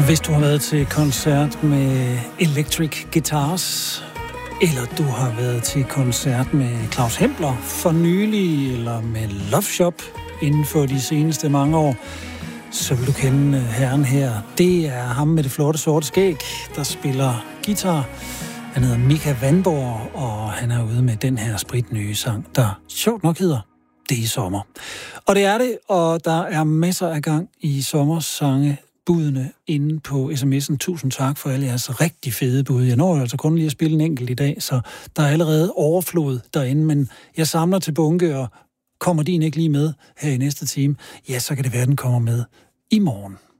Hvis du har været til koncert med Electric Guitars, eller du har været til koncert med Claus Hempler for nylig, eller med Love Shop inden for de seneste mange år, så vil du kende herren her. Det er ham med det flotte sorte skæg, der spiller guitar. Han hedder Mika Vandborg, og han er ude med den her spritnye sang, der sjovt nok hedder Det er sommer. Og det er det, og der er masser af gang i sommersange budene inde på sms'en. Tusind tak for alle jeres rigtig fede bud. Jeg når altså kun lige at spille en enkelt i dag, så der er allerede overflod derinde, men jeg samler til bunke, og kommer din ikke lige med her i næste time, ja, så kan det være, den kommer med i morgen.